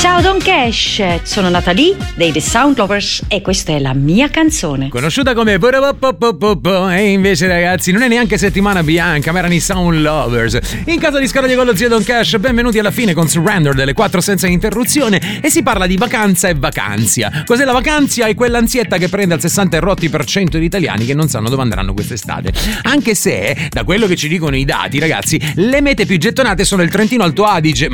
Ciao Don Cash, sono Natalie dei The Sound Lovers e questa è la mia canzone. Conosciuta come e invece ragazzi non è neanche settimana bianca, ma erano i Sound Lovers. In casa di Scoradio con lo zio Don Cash, benvenuti alla fine con Surrender delle 4 senza interruzione e si parla di vacanza e vacanzia. Cos'è la vacanzia? È quell'ansietta che prende al 60% di italiani che non sanno dove andranno quest'estate. Anche se, da quello che ci dicono i dati ragazzi, le mete più gettonate sono il Trentino Alto Adige,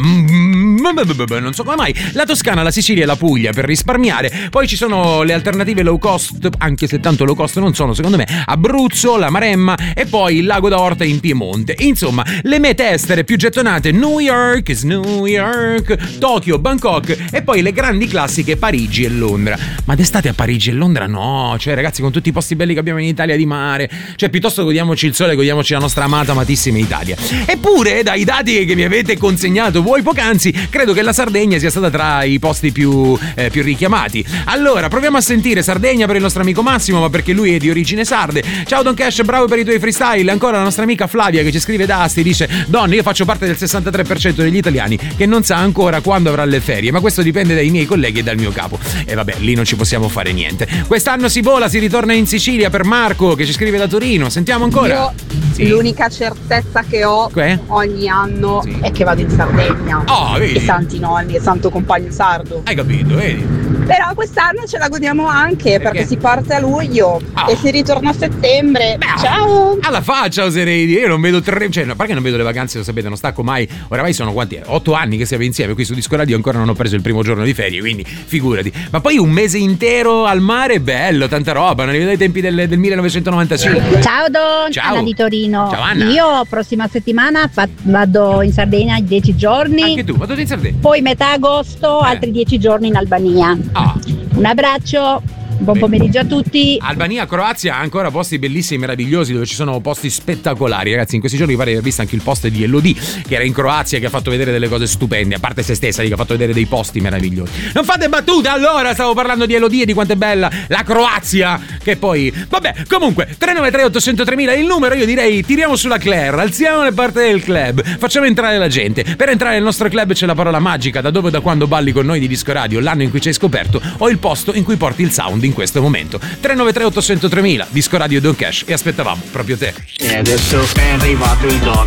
non so come mai, la Toscana, la Sicilia e la Puglia per risparmiare. Poi ci sono le alternative low cost, anche se tanto low cost non sono secondo me, Abruzzo, la Maremma e poi il Lago d'Orta in Piemonte. Insomma, le mete estere più gettonate: New York, Tokyo, Bangkok e poi le grandi classiche Parigi e Londra. Ma d'estate a Parigi e Londra no, cioè ragazzi, con tutti i posti belli che abbiamo in Italia di mare, cioè piuttosto godiamoci il sole, godiamoci la nostra amatissima Italia. Eppure dai dati che mi avete consegnato voi poc'anzi, credo che la Sardegna sia stata tra i posti più richiamati. Allora proviamo a sentire Sardegna per il nostro amico Massimo, ma perché lui è di origine sarde. Ciao Don Cash, bravo per i tuoi freestyle. Ancora la nostra amica Flavia che ci scrive da Asti, dice: Don, io faccio parte del 63% degli italiani che non sa ancora quando avrà le ferie, ma questo dipende dai miei colleghi e dal mio capo. E vabbè, lì non ci possiamo fare niente. Quest'anno si vola, si ritorna in Sicilia per Marco che ci scrive da Torino. Sentiamo ancora. Io l'unica certezza che ho ogni anno è che vado in Sardegna. Vedi? I santi nonni e santo compagno sardo. Hai capito, vedi? Però quest'anno ce la godiamo anche perché si parte a luglio e si ritorna a settembre. Ciao! Alla faccia, oserei dire. Io non vedo perché non vedo le vacanze, lo sapete, non stacco mai. Oramai sono quanti? 8 anni che siamo insieme qui su Disco Radio, ancora non ho preso il primo giorno di ferie, quindi figurati. Ma poi un mese intero al mare, bello, tanta roba, non rivedo i tempi del 1995. Ciao Don, ciao. Anna di Torino. Ciao Anna. Io prossima settimana vado in Sardegna 10 giorni. Anche tu, vado in Sardegna. Poi metà agosto altri 10 giorni in Albania. Un abbraccio. Buon pomeriggio a tutti. Albania, Croazia ha ancora posti bellissimi, meravigliosi, dove ci sono posti spettacolari. Ragazzi, in questi giorni pare di aver visto anche il post di Elodie, che era in Croazia, che ha fatto vedere delle cose stupende, a parte se stessa, che ha fatto vedere dei posti meravigliosi. Non fate battute, allora stavo parlando di Elodie e di quanto è bella la Croazia, che poi vabbè, comunque 393 800 3000 è il numero. Io direi tiriamo sulla Claire, alziamo le porte del club, facciamo entrare la gente. Per entrare nel nostro club c'è la parola magica, da dove e da quando balli con noi di Disco Radio, l'anno in cui ci hai scoperto o il posto in cui porti il sound in questo momento. 393 800 3000, Disco Radio Don Cash, e aspettavamo proprio te. E adesso è arrivato il doc,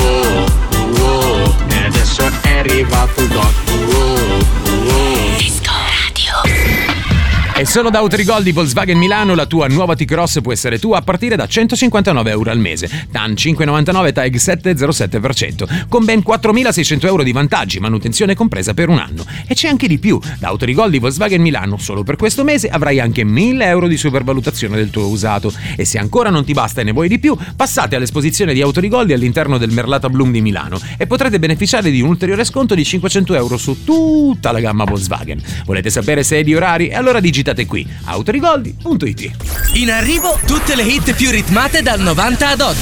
e adesso è arrivato il doc, Disco Radio. E solo da Autorigol di Volkswagen Milano la tua nuova T-Cross può essere tua a partire da €159 al mese, TAN 5,99, TAG 7,07%, con ben 4.600 euro di vantaggi, manutenzione compresa per un anno. E c'è anche di più, da Autorigol di Volkswagen Milano solo per questo mese avrai anche 1.000 euro di supervalutazione del tuo usato. E se ancora non ti basta e ne vuoi di più, passate all'esposizione di Autorigoldi all'interno del Merlata Bloom di Milano e potrete beneficiare di un ulteriore sconto di 500 euro su tutta la gamma Volkswagen. Volete sapere se è di orari? E allora digitate qui autorigoldi.it. In arrivo tutte le hit più ritmate dal 90 ad oggi.